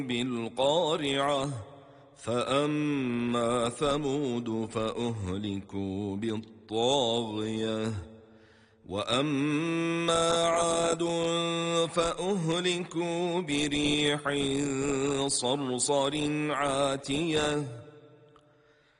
بالقارعة فأما ثمود فأهلكوا بالطاغية وأما عاد فأهلكوا بريح صرصر عاتية